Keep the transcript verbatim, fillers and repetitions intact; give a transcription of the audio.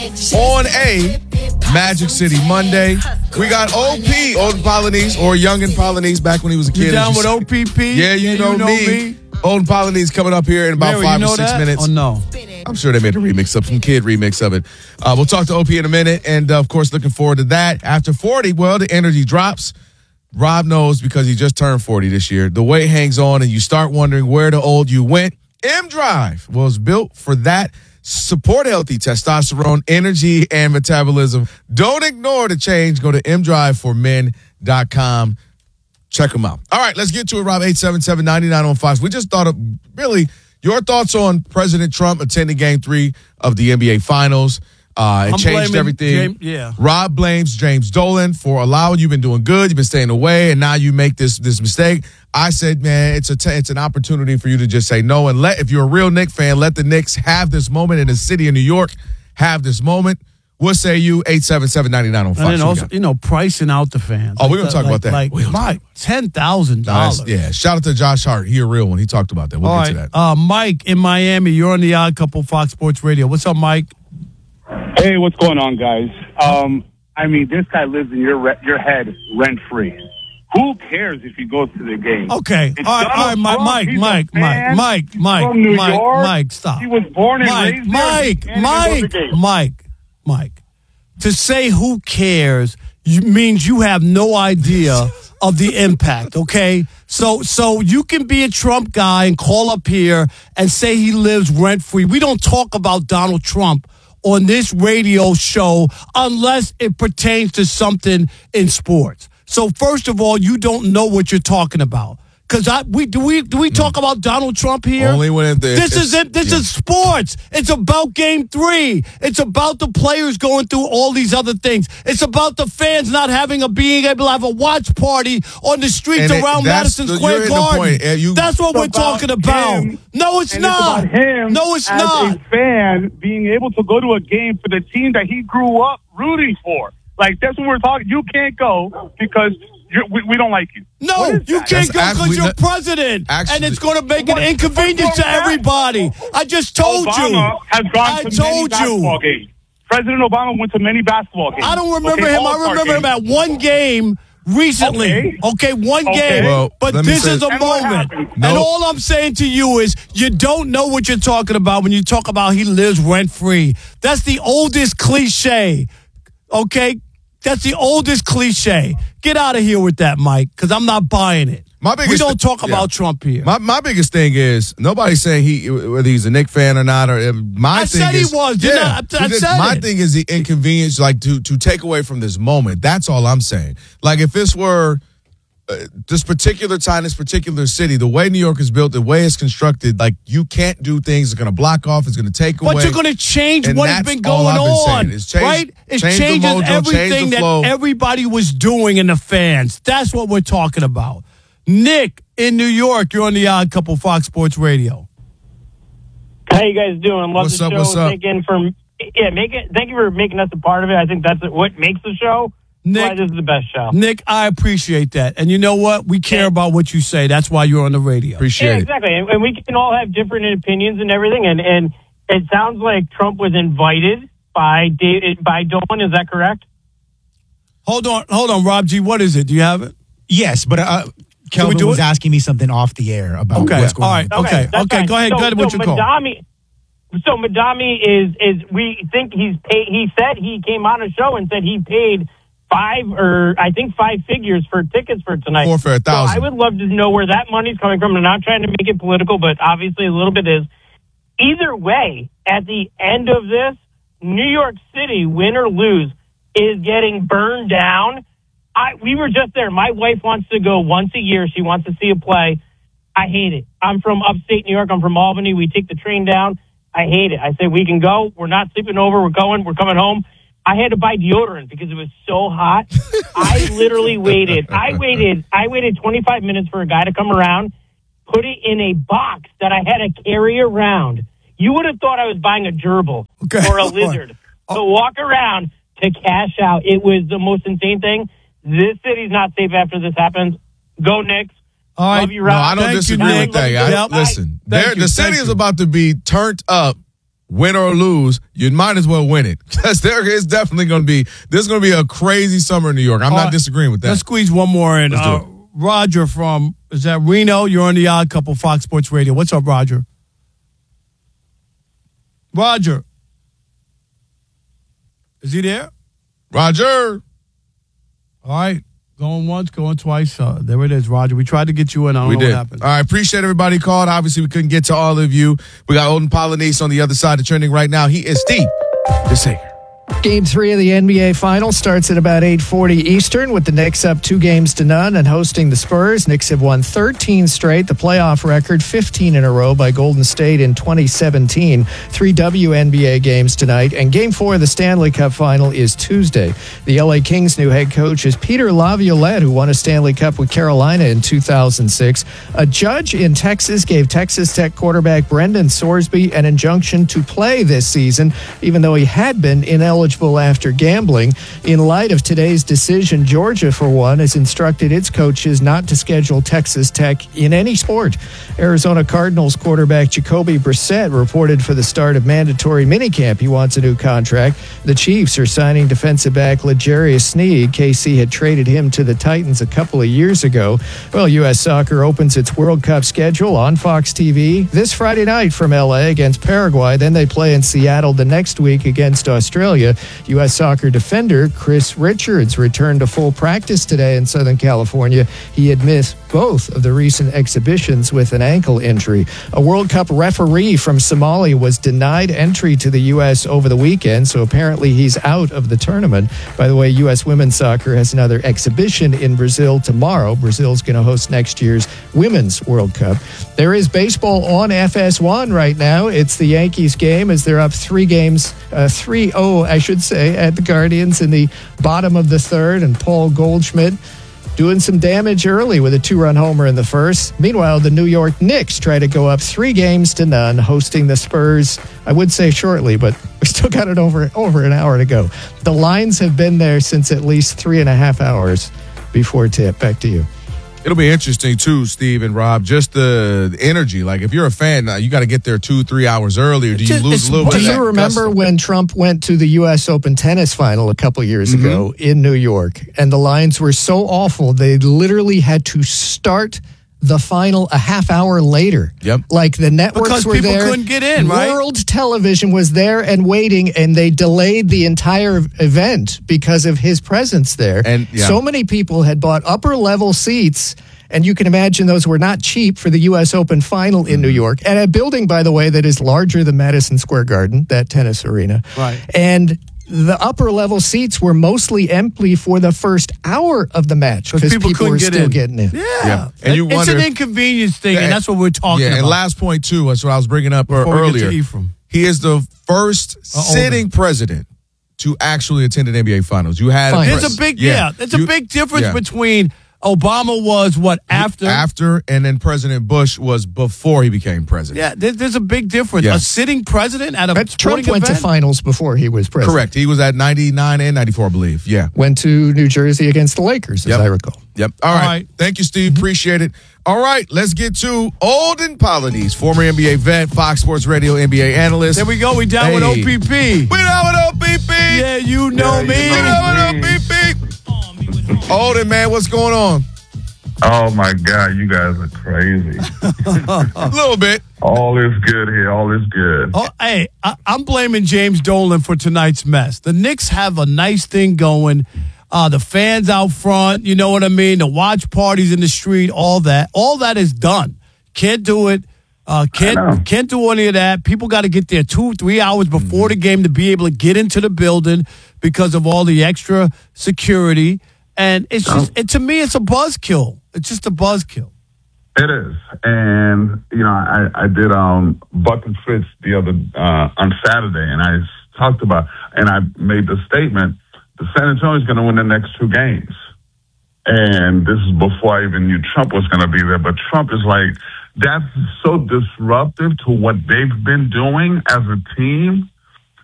on a Magic City Monday. We got O P, Old Polynese, or Young and Polynese back when he was a kid. You down with O P P? Yeah, you, yeah, know, you know me. me. Old Polynese coming up here in about Mary, five you know or six that? minutes. Oh, no. I'm sure they made a remix of some kid remix of it. Uh, we'll talk to O P in a minute, and uh, of course, looking forward to that. After forty, well, the energy drops. Rob knows because he just turned forty this year. The weight hangs on, and you start wondering where the old you went. M-Drive was built for that. Support healthy testosterone, energy, and metabolism. Don't ignore the change. Go to m drive for men dot com. Check them out. All right, let's get to it, Rob. eight seven seven, nine nine on Fox. We just thought of, really, your thoughts on President Trump attending Game three of the N B A Finals. Uh, it I'm changed everything. James, yeah. Rob blames James Dolan for allowing you. Been doing good. You've been staying away, and now you make this this mistake. I said, man, it's a t- it's an opportunity for you to just say no and let. If you're a real Knicks fan, let the Knicks have this moment in the city of New York. Have this moment. What say you? eight seven seven, nine nine on Fox. And then also, you know, pricing out the fans. Oh, like we're gonna talk like, about that. Like, my ten thousand dollars. Yeah. Shout out to Josh Hart. He a real one. He talked about that. We'll All get right. to that. Uh, Mike in Miami. You're on the Odd Couple Fox Sports Radio. What's up, Mike? Hey, what's going on, guys? Um, I mean, this guy lives in your re- your head rent free. Who cares if he goes to the game? Okay. It's all right, all right, Mike, Trump. Mike, He's Mike, a fan. Mike, Mike, Mike, from New Mike, York. Mike, stop. He was born and Mike, raised there. Mike, He can't even go to Mike, the game. Mike, Mike. To say who cares you, means you have no idea of the impact, okay? So so you can be a Trump guy and call up here and say he lives rent-free. We don't talk about Donald Trump on this radio show unless it pertains to something in sports. So first of all, you don't know what you're talking about. Because I we do we do we talk about Donald Trump here? Only when it, this is it. This yeah. is sports. It's about Game Three. It's about the players going through all these other things. It's about the fans not having a being able to have a watch party on the streets And it- around that's Madison the- Square you're in the Garden. point. Uh, you- That's what It's we're about talking about. him, No, it's and not. It's about him no, it's as not. a fan being able to go to a game for the team that he grew up rooting for. Like, that's what we're talking. You can't go because you're, we, we don't like you. No, What is you that? can't That's go because actually you're not- president, actually- and it's going to make What- an inconvenience what's to wrong with that? everybody. I just told Obama you. has gone I to many told basketball you. games. President Obama went to many basketball games. I don't remember Okay, him. I All-Star remember him games. at one game recently. Okay. Okay, one Okay. game. Well, but let me this say- is a And what moment. happened? And No. all I'm saying to you is you don't know what you're talking about when you talk about he lives rent-free. That's the oldest cliche. Okay? That's the oldest cliche. Get out of here with that, Mike, because I'm not buying it. My biggest we don't thi- talk yeah. about Trump here. My my biggest thing is nobody's saying he whether he's a Knicks fan or not. Or uh, my I thing said he is, was, didn't yeah, I? I to- said my it. thing is the inconvenience, like to to take away from this moment. That's all I'm saying. Like if this were uh, this particular time, this particular city, the way New York is built, the way it's constructed, like you can't do things. It's going to block off. It's going to take away. But you're going to change And what has that's been all going I've been saying, on, is change- right? It change the changes mojo, change everything the that flow. everybody was doing in the fans. That's what we're talking about. Nick in New York, you're on the Odd Couple Fox Sports Radio. How you guys doing? Love What's the up, show. what's up? Thank you for yeah, make it. Thank you for making us a part of it. I think that's what makes the show. Nick- Why this is the best show. Nick, I appreciate that. And you know what? We care about what you say. That's why you're on the radio. Appreciate Yeah, it. exactly. And, and we can all have different opinions and everything. And and it sounds like Trump was invited by David by Dolan. Is that correct? Hold on, hold on, Rob G. What is it? Do you have it? Yes, but uh, Kelvin do was it? asking me something off the air about Okay, what's going all right. on. Okay, that's okay, fine. go ahead, So, go ahead, so what's your call? Madami, so Madami is is we think he's paid. He said he came on a show and said he paid five or I think five figures for tickets for tonight. Four for a thousand. So I would love to know where that money's coming from. I'm not trying to make it political, but obviously a little bit is. Either way, at the end of this, New York City, win or lose, is getting burned down. I we were just there. My wife wants to go once a year. She wants to see a play. I hate it. I'm from upstate New York. I'm from Albany. We take the train down. I hate it. I say we can go. We're not sleeping over. We're going. We're coming home. I had to buy deodorant because it was so hot. I literally waited. I waited. I waited twenty-five minutes for a guy to come around, put it in a box that I had to carry around. You would have thought I was buying a gerbil Okay. or a lizard to walk around to cash out. It was the most insane thing. This city's not safe after this happens. Go Knicks. All right. Love you, No, Rob. I don't Thank you, disagree Nick. with that. I, Yep. Listen, Thank there- you, the city thank is you. about to be turned up win or lose, you might as well win it because there is definitely going to be there's going to be a crazy summer in New York. I'm All not right, disagreeing with that. Let's squeeze one more in. Let's do Uh, it. Roger from is that Reno? You're on the Odd Couple, Fox Sports Radio. What's up, Roger? Roger, is he there? Roger. All right. Going once, going twice. Uh, there it is, Roger. We tried to get you in. I don't We know did. what happened. All right, appreciate everybody called. Obviously, we couldn't get to all of you. We got Olden Polynice on the other side of trending right now. He is Steve DeSager. Game three of the N B A Finals starts at about eight forty Eastern with the Knicks up two games to none and hosting the Spurs. Knicks have won thirteen straight, the playoff record fifteen in a row by Golden State in twenty seventeen. Three W N B A games tonight, and Game four of the Stanley Cup Final is Tuesday. The L A Kings' new head coach is Peter Laviolette, who won a Stanley Cup with Carolina in two thousand six. A judge in Texas gave Texas Tech quarterback Brendan Sorsby an injunction to play this season, even though he had been ineligible after gambling. In light of today's decision, Georgia, for one, has instructed its coaches not to schedule Texas Tech in any sport. Arizona Cardinals quarterback Jacoby Brissett reported for the start of mandatory minicamp he wants a new contract. The Chiefs are signing defensive back L'Jarius Sneed. K C had traded him to the Titans a couple of years ago. Well, U S Soccer opens its World Cup schedule on Fox T V this Friday night from L A against Paraguay. Then they play in Seattle the next week against Australia. U S Soccer defender Chris Richards returned to full practice today in Southern California. He had missed both of the recent exhibitions with an ankle injury. A World Cup referee from Somalia was denied entry to the U S over the weekend, so apparently he's out of the tournament. By the way, U S women's soccer has another exhibition in Brazil tomorrow. Brazil's going to host next year's Women's World Cup. There is baseball on F S one right now. It's the Yankees game as they're up three games, uh, three oh, I should say, at the Guardians in the bottom of the third, and Paul Goldschmidt doing some damage early with a two-run homer in the first. Meanwhile, the New York Knicks try to go up three games to none, hosting the Spurs, I would say shortly, but we still got it over, over an hour to go. The lines have been there since at least three and a half hours before tip. Back to you. It'll be interesting, too, Steve and Rob, just the, the energy. Like, if you're a fan, uh, you got to get there two, three hours earlier. Do you It's- lose it's- a little bit Do of you that remember gusto? when Trump went to the U S Open tennis final a couple years Mm-hmm. ago in New York, and the lines were so awful, they literally had to start the final a half hour later. Yep. Like the networks Because were people there. couldn't get in, right? World television was there and waiting, and they delayed the entire event because of his presence there. And, yeah. So many people had bought upper level seats. And you can imagine those were not cheap for the U S Open final in New York. And a building, by the way, that is larger than Madison Square Garden, that tennis arena. Right. And the upper level seats were mostly empty for the first hour of the match because people, couldn't were get still in. getting in. Yeah. Yeah. And you it's wonder an if- inconvenience thing, Yeah, and that's what we're talking yeah, about. and last point, too, that's what I was bringing up uh, Before we get to earlier. Ephraim. He is the first sitting president to actually attend an N B A Finals. You had Fine. There's a big, yeah, there's You- a big difference yeah. between Obama was what, after? After, and then President Bush was before he became president. Yeah, there, there's a big difference. Yeah. A sitting president at a But sporting Trump went event? to finals before he was president. Correct. He was at ninety-nine and ninety-four, I believe. Yeah. Went to New Jersey against the Lakers, as Yep. I recall. Yep. All right. All right. Thank you, Steve. Appreciate it. All right. Let's get to Olden Polynice, former N B A vet, Fox Sports Radio N B A analyst. There we go. We down Hey. with O P P. We down with O P P. Yeah, you know Yeah, me. you We know down with O P P. Olden, man, what's going on? Oh my God, you guys are crazy. A little bit. All is good here. All is good. Oh, hey, I, I'm blaming James Dolan for tonight's mess. The Knicks have a nice thing going. Uh, the fans out front, you know what I mean? The watch parties in the street, all that. All that is done. Can't do it. Uh, I know. can't can't do any of that. People got to get there two, three hours before the game to be able to get into the building because of all the extra security. And it's just, it, to me, it's a buzzkill. It's just a buzzkill. It is, and you know, I, I did um Buck and Fritz the other uh, on Saturday, and I talked about, and I made the statement: the San Antonio's going to win the next two games, and this is before I even knew Trump was going to be there. But Trump is like, that's so disruptive to what they've been doing as a team